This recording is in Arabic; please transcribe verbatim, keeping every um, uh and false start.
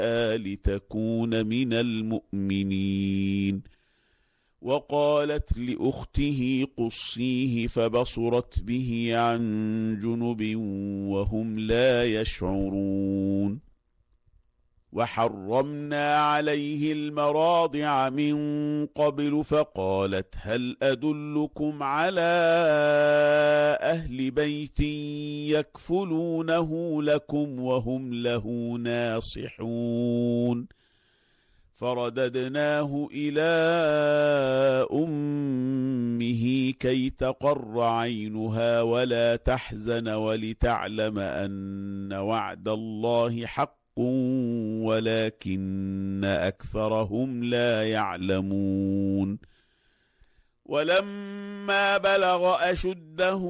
لتكون من المؤمنين. وقالت لأخته قصيه فبصرت به عن جنب وهم لا يشعرون. وحرمنا عليه المراضع من قبل فقالت هل أدلكم على أهل بيت يكفلونه لكم وهم له ناصحون. فرددناه إلى أمه كي تقر عينها ولا تحزن ولتعلم أن وعد الله حق ولكن أكثرهم لا يعلمون. ولما بلغ أشده